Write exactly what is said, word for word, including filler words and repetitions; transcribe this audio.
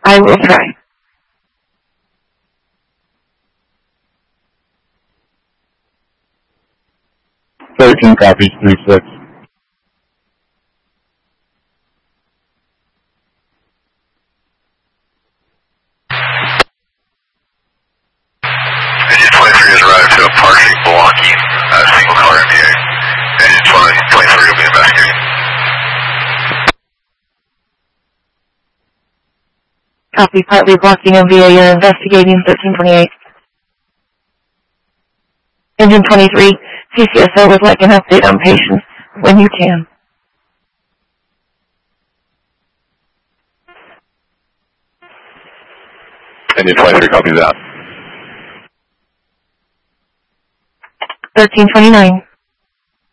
I will try. thirteen copies, three six. Engine twenty-three has arrived to a parking blocking uh, single color M V A. Engine twenty-three will be investigating. Copy, partly blocking M V A, you're investigating thirteen twenty-eight. Engine twenty-three, C C S O would like an update on patients when you can. Engine twenty-three copies that. thirteen twenty-nine.